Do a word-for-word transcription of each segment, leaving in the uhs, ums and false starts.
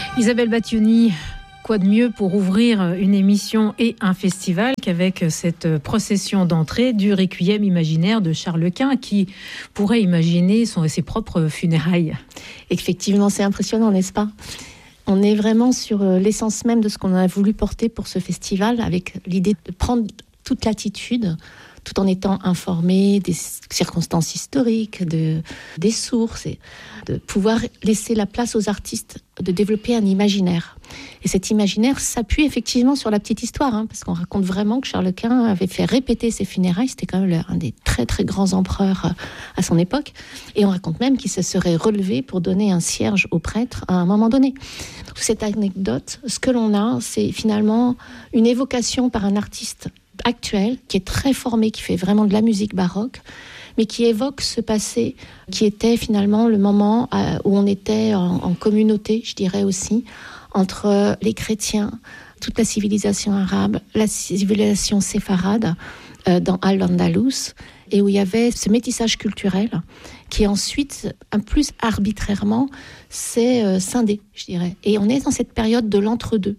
Isabelle Battioni, quoi de mieux pour ouvrir une émission et un festival qu'avec cette procession d'entrée du Requiem imaginaire de Charles Quint, qui pourrait imaginer son, ses propres funérailles. Effectivement, c'est impressionnant, n'est-ce pas ? On est vraiment sur l'essence même de ce qu'on a voulu porter pour ce festival, avec l'idée de prendre toute l'attitude, tout en étant informé des circonstances historiques, de, des sources, et de pouvoir laisser la place aux artistes de développer un imaginaire. Et cet imaginaire s'appuie effectivement sur la petite histoire, hein, parce qu'on raconte vraiment que Charles Quint avait fait répéter ses funérailles. C'était quand même un des très très grands empereurs à son époque. Et on raconte même qu'il se serait relevé pour donner un cierge au prêtre à un moment donné. Donc, cette anecdote, ce que l'on a, c'est finalement une évocation par un artiste actuel, qui est très formé, qui fait vraiment de la musique baroque, mais qui évoque ce passé qui était finalement le moment où on était en, en communauté, je dirais aussi, entre les chrétiens, toute la civilisation arabe, la civilisation séfarade euh, dans Al-Andalus, et où il y avait ce métissage culturel qui ensuite, un plus arbitrairement, s'est euh, scindé, je dirais. Et on est dans cette période de l'entre-deux.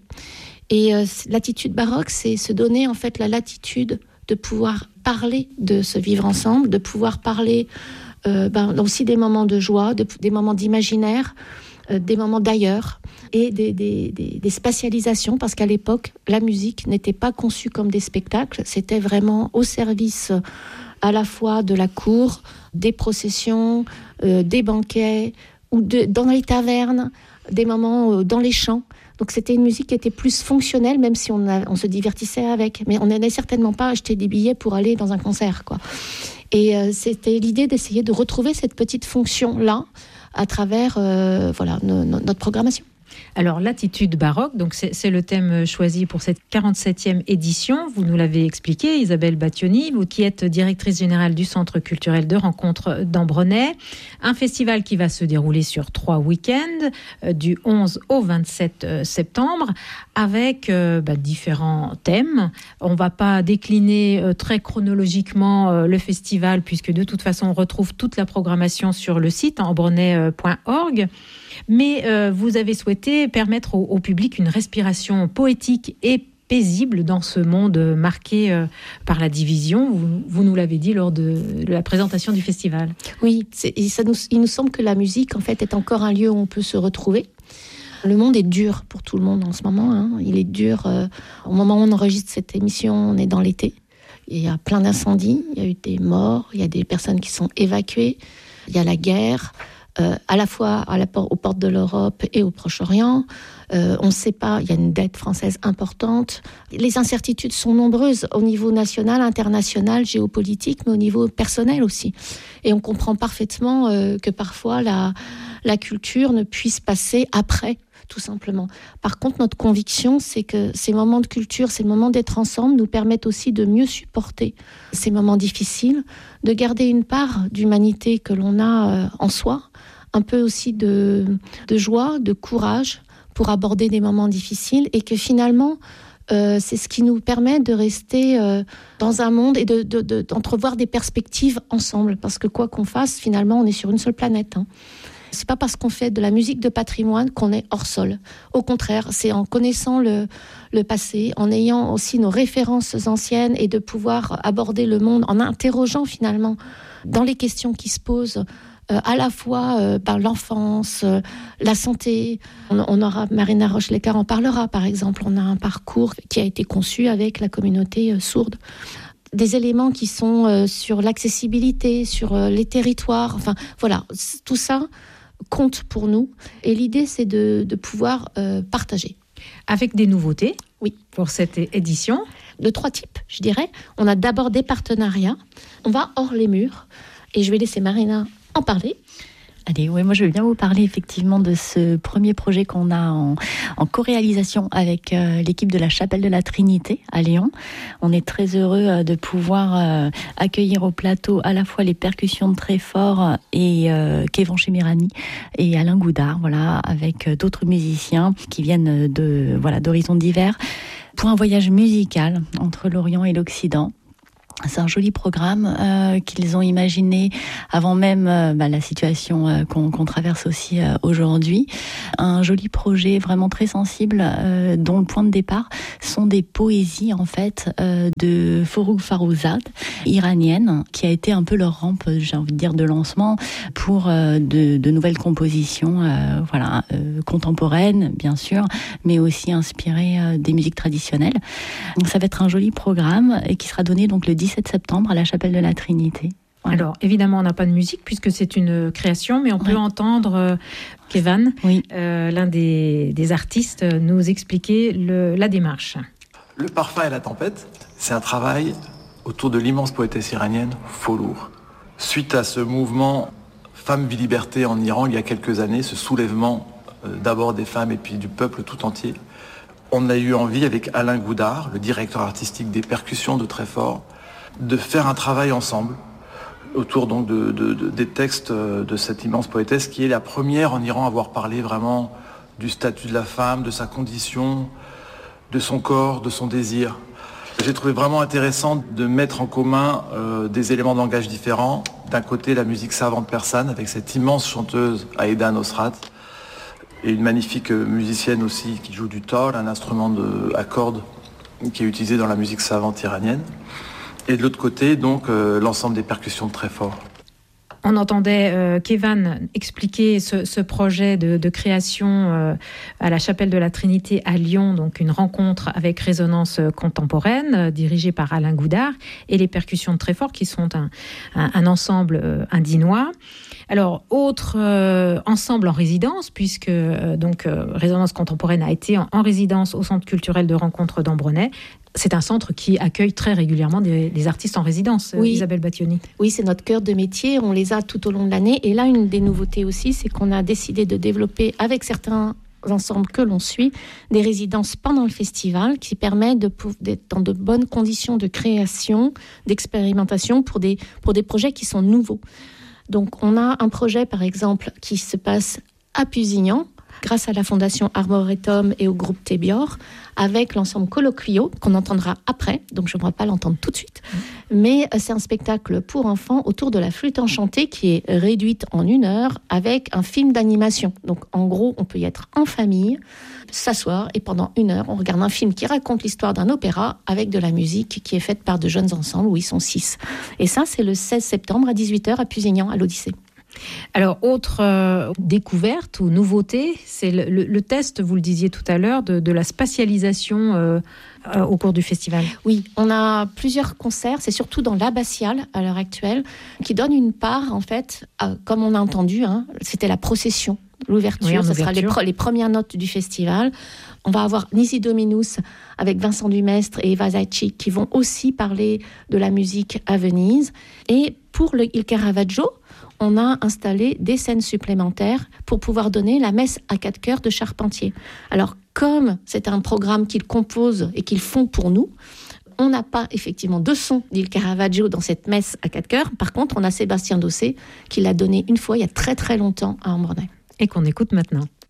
Et euh, l'attitude baroque, c'est se donner en fait la latitude de pouvoir parler de ce vivre ensemble, de pouvoir parler euh, ben, aussi des moments de joie, de, des moments d'imaginaire, euh, des moments d'ailleurs, et des, des, des, des spatialisations, parce qu'à l'époque, la musique n'était pas conçue comme des spectacles, c'était vraiment au service à la fois de la cour, des processions, euh, des banquets, ou de, dans les tavernes, des moments euh, dans les champs. Donc c'était une musique qui était plus fonctionnelle, même si on, a, on se divertissait avec. Mais on n'allait certainement pas acheter des billets pour aller dans un concert, quoi. Et euh, c'était l'idée d'essayer de retrouver cette petite fonction-là à travers euh, voilà, no, no, notre programmation. Alors, l'attitude baroque, donc c'est, c'est le thème choisi pour cette quarante-septième édition. Vous nous l'avez expliqué, Isabelle Battioni, vous qui êtes directrice générale du Centre culturel de rencontres d'Ambronay. Un festival qui va se dérouler sur trois week-ends, euh, du onze au vingt-sept septembre, avec euh, bah, différents thèmes. On ne va pas décliner euh, très chronologiquement euh, le festival, puisque de toute façon, on retrouve toute la programmation sur le site ambronay point org. Mais euh, vous avez souhaité permettre au, au public une respiration poétique et paisible dans ce monde marqué euh, par la division. Vous, vous nous l'avez dit lors de, de la présentation du festival. Oui, c'est, et ça nous, il nous semble que la musique, en fait, est encore un lieu où on peut se retrouver. Le monde est dur pour tout le monde en ce moment. Hein. Il est dur. Euh, au moment où on enregistre cette émission, on est dans l'été. Il y a plein d'incendies, il y a eu des morts, il y a des personnes qui sont évacuées, il y a la guerre. Euh, à la fois à la por- aux portes de l'Europe et au Proche-Orient. Euh, on ne sait pas, il y a une dette française importante. Les incertitudes sont nombreuses au niveau national, international, géopolitique, mais au niveau personnel aussi. Et on comprend parfaitement euh, que parfois la, la culture ne puisse passer après, tout simplement. Par contre, notre conviction, c'est que ces moments de culture, ces moments d'être ensemble nous permettent aussi de mieux supporter ces moments difficiles, de garder une part d'humanité que l'on a euh, en soi, un peu aussi de, de joie, de courage pour aborder des moments difficiles, et que finalement, euh, c'est ce qui nous permet de rester euh, dans un monde et de, de, de, d'entrevoir des perspectives ensemble. Parce que quoi qu'on fasse, finalement, on est sur une seule planète. Hein. C'est pas parce qu'on fait de la musique de patrimoine qu'on est hors sol. Au contraire, c'est en connaissant le, le passé, en ayant aussi nos références anciennes, et de pouvoir aborder le monde en interrogeant finalement dans les questions qui se posent, euh, à la fois euh, par l'enfance, euh, la santé. On, on aura, Marina Roche-Lécart en parlera par exemple. On a un parcours qui a été conçu avec la communauté euh, sourde. Des éléments qui sont euh, sur l'accessibilité, sur euh, les territoires. Enfin voilà, tout ça compte pour nous. Et l'idée, c'est de, de pouvoir euh, partager. Avec des nouveautés, oui, pour cette édition. De trois types, je dirais. On a d'abord des partenariats. On va hors les murs. Et je vais laisser Marina en parler. Allez, ouais, moi je veux bien vous parler effectivement de ce premier projet qu'on a en, en co-réalisation avec euh, l'équipe de la Chapelle de la Trinité à Lyon. On est très heureux euh, de pouvoir euh, accueillir au plateau à la fois les percussions de Tréfort et euh, Kévan Chemirani et Alain Goudard, voilà, avec euh, d'autres musiciens qui viennent de voilà d'horizons divers pour un voyage musical entre l'Orient et l'Occident. C'est un joli programme euh, qu'ils ont imaginé avant même euh, bah, la situation euh, qu'on, qu'on traverse aussi euh, aujourd'hui. Un joli projet vraiment très sensible euh, dont le point de départ sont des poésies en fait euh, de Forough Farrokhzad, iranienne, qui a été un peu leur rampe, j'ai envie de dire, de lancement pour euh, de, de nouvelles compositions, euh, voilà, euh, contemporaines bien sûr, mais aussi inspirées euh, des musiques traditionnelles. Donc ça va être un joli programme et qui sera donné donc le dix-sept septembre à la Chapelle de la Trinité. Voilà. Alors, évidemment, on n'a pas de musique puisque c'est une création, mais on peut oui. entendre euh, Kevan, oui. euh, l'un des, des artistes, nous expliquer le, la démarche. Le parfum et la tempête, c'est un travail autour de l'immense poétesse iranienne Forough. Suite à ce mouvement Femmes, Vie, Liberté en Iran, il y a quelques années, ce soulèvement euh, d'abord des femmes et puis du peuple tout entier, on a eu envie, avec Alain Goudard, le directeur artistique des percussions de Treffort, de faire un travail ensemble autour donc de, de, de, des textes de cette immense poétesse qui est la première en Iran à avoir parlé vraiment du statut de la femme, de sa condition, de son corps, de son désir. J'ai trouvé vraiment intéressant de mettre en commun euh, des éléments de langage différents. D'un côté, la musique savante persane avec cette immense chanteuse Aïda Nosrat et une magnifique musicienne aussi qui joue du tor, un instrument de, à cordes qui est utilisé dans la musique savante iranienne. Et de l'autre côté, donc, euh, l'ensemble des percussions de Treffort. On entendait euh, Kevan expliquer ce, ce projet de, de création euh, à la Chapelle de la Trinité à Lyon, donc une rencontre avec résonance contemporaine euh, dirigée par Alain Goudard, et les percussions de Treffort qui sont un, un, un ensemble euh, indinois. Alors, autre euh, ensemble en résidence, puisque euh, donc, euh, Résonance contemporaine a été en, en résidence au Centre culturel de rencontre d'Ambronay. C'est un centre qui accueille très régulièrement des, des artistes en résidence, oui. Isabelle Battioni. Oui, c'est notre cœur de métier, on les a tout au long de l'année. Et là, une des nouveautés aussi, c'est qu'on a décidé de développer avec certains ensembles que l'on suit, des résidences pendant le festival qui permettent de, d'être dans de bonnes conditions de création, d'expérimentation pour des, pour des projets qui sont nouveaux. Donc, on a un projet, par exemple, qui se passe à Pusignan, grâce à la Fondation Arboretum et au groupe Tébior, avec l'ensemble Colloquio, qu'on entendra après, donc je ne pourrai pas l'entendre tout de suite. Mmh. Mais c'est un spectacle pour enfants autour de la flûte enchantée qui est réduite en une heure avec un film d'animation. Donc en gros, on peut y être en famille, s'asseoir et pendant une heure, on regarde un film qui raconte l'histoire d'un opéra avec de la musique qui est faite par de jeunes ensembles où ils sont six. Et ça, c'est le seize septembre à dix-huit heures à Pusignan, à l'Odyssée. Alors, autre euh, découverte ou nouveauté, c'est le, le, le test, vous le disiez tout à l'heure, de, de la spatialisation euh, euh, au cours du festival. Oui, on a plusieurs concerts, c'est surtout dans l'abbatiale à l'heure actuelle, qui donne une part, en fait, à, comme on a entendu, hein, c'était la procession, l'ouverture, oui, ça sera les, pre- les premières notes du festival. On va avoir Nisi Dominus avec Vincent Dumestre et Eva Zaitchik qui vont aussi parler de la musique à Venise. Et pour le Il Caravaggio, on a installé des scènes supplémentaires pour pouvoir donner la messe à quatre chœurs de Charpentier. Alors, comme c'est un programme qu'ils composent et qu'ils font pour nous, on n'a pas effectivement de son d'Il Caravaggio dans cette messe à quatre chœurs. Par contre, on a Sébastien Dossé qui l'a donné une fois il y a très très longtemps à Ambronay. Et qu'on écoute maintenant.